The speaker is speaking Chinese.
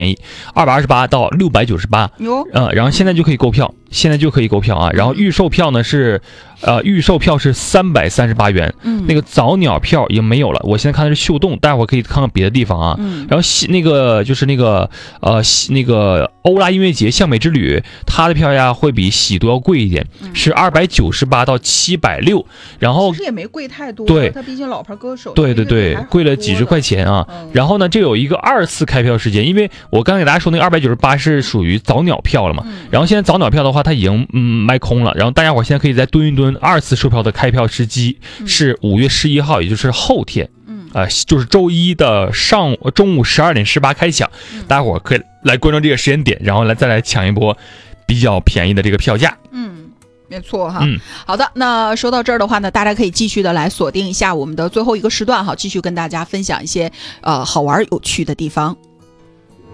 宜，228到698，然后现在就可以购票，啊。然后预售票呢是338元，那个早鸟票已经没有了。我现在看的是秀动，待会儿可以看看别的地方啊。然后那个欧拉音乐节向美之旅，它的票价会比喜多要贵一点，是298到760，然后其实也没贵太多， 对， 他毕竟老牌歌手， 对，贵了几十块钱啊。然后呢，这有一个2次开票时间，因为我刚才给大家说那个298是属于早鸟票了嘛，然后现在早鸟票的话，它已经卖空了，然后大家伙现在可以再蹲一蹲2次售票的开票时机是5月11号，也就是后天，就是周一的中午12点18开抢，大家伙可以来关注这个时间点，然后再来抢一波比较便宜的这个票价。 没错哈。好的，那说到这儿的话呢，大家可以继续的来锁定一下我们的最后一个时段哈，继续跟大家分享一些好玩有趣的地方。